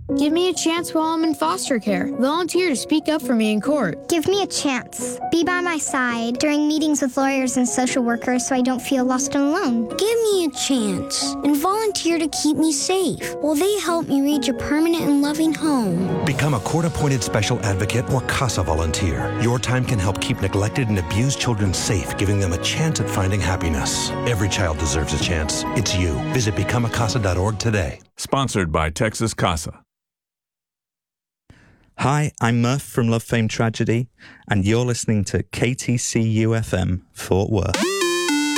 Give me a chance while I'm in foster care. Volunteer to speak up for me in court. Give me a chance. Be by my side during meetings with lawyers and social workers so I don't feel lost and alone. Give me a chance and volunteer to keep me safe while they help me reach a permanent and loving home. Become a court-appointed special advocate or CASA volunteer. Your time can help keep neglected and abused children safe, giving them a chance at finding happiness. Every child deserves a chance. It's you. Visit becomeacasa.org today. Sponsored by Texas CASA. Hi, I'm Murph from Love Fame Tragedy, and you're listening to KTCU FM Fort Worth.